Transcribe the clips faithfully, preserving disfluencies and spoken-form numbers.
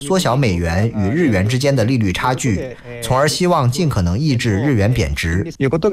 缩小美元与日元之间的利率差距，从而希望尽可能抑制日元贬值。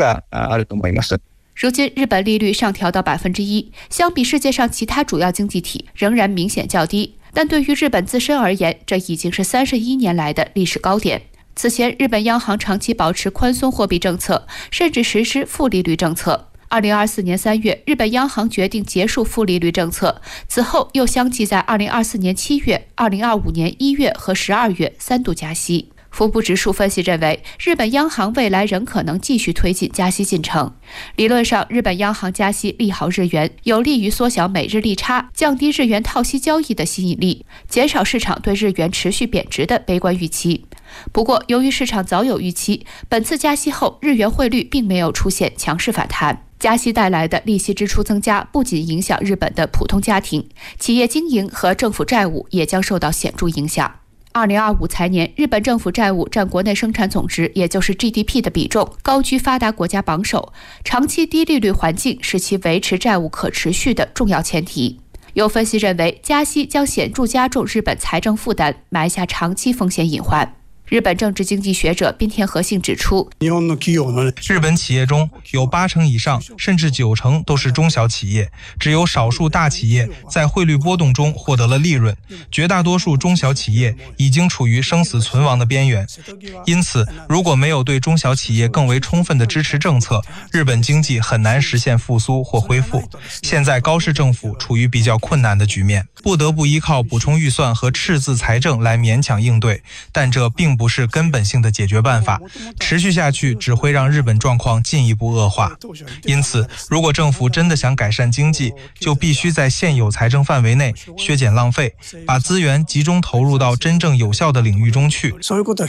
如今日本利率上调到 百分之一， 相比世界上其他主要经济体仍然明显较低，但对于日本自身而言，这已经是三十一年来的历史高点。此前日本央行长期保持宽松货币政策，甚至实施负利率政策。二零二四年三月，日本央行决定结束负利率政策，此后又相继在二零二四年七月、二零二五年一月和十二月三度加息。福布指数分析认为，日本央行未来仍可能继续推进加息进程。理论上，日本央行加息利好日元，有利于缩小美日利差，降低日元套息交易的吸引力，减少市场对日元持续贬值的悲观预期。不过，由于市场早有预期，本次加息后日元汇率并没有出现强势反弹。加息带来的利息支出增加，不仅影响日本的普通家庭，企业经营和政府债务也将受到显著影响。二零二五财年，日本政府债务占国内生产总值，也就是 G D P 的比重，高居发达国家榜首。长期低利率环境是其维持债务可持续的重要前提。有分析认为，加息将显著加重日本财政负担，埋下长期风险隐患。日本政治经济学者滨田和信指出， 日本企业中有八成以上甚至九成都是中小企业，只有少数大企业在汇率波动中获得了利润，绝大多数中小企业已经处于生死存亡的边缘。因此，如果没有对中小企业更为充分的支持政策，日本经济很难实现复苏或恢复。现在高市政府处于比较困难的局面，不得不依靠补充预算和赤字财政来勉强应对，但这并不是根本性的解决办法，持续下去只会让日本状况进一步恶化。因此，如果政府真的想改善经济，就必须在现有财政范围内削减浪费，把资源集中投入到真正有效的领域中去。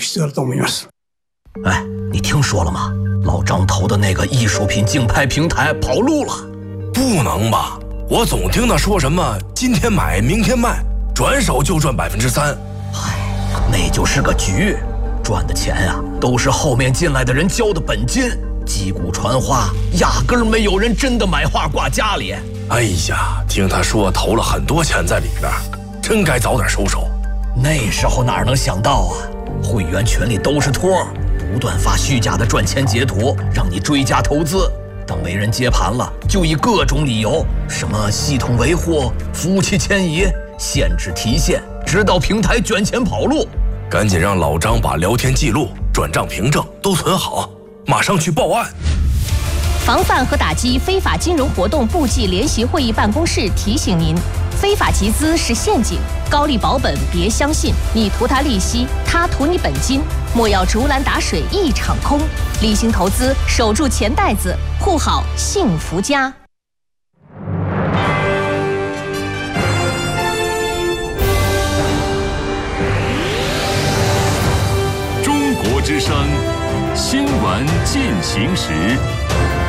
哎，你听说了吗？老张投的那个艺术品竞拍平台跑路了。 不能吧？我总听他说什么今天买明天卖，转手就赚百分之三。 唉，那就是个局，赚的钱啊，都是后面进来的人交的本金，击鼓传花，压根儿没有人真的买画挂家里。 哎呀，听他说投了很多钱在里边，真该早点收手。 那时候哪能想到啊，会员群里都是托，不断发虚假的赚钱截图，让你追加投资。等没人接盘了，就以各种理由，什么系统维护、服务器迁移、限制提现，直到平台卷钱跑路。 赶紧让老张把聊天记录、转账凭证都存好，马上去报案。 防范和打击非法金融活动部际联席会议办公室提醒您：非法集资是陷阱，高利保本别相信，你图他利息，他图你本金，莫要竹篮打水一场空。理性投资，守住钱袋子，护好幸福家。 中国之声，新闻进行时。